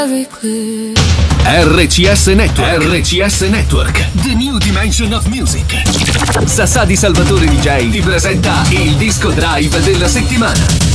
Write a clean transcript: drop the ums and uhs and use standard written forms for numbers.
RCS Network, The New Dimension of Music. Sassà di Salvatore DJ ti presenta il disco drive della settimana.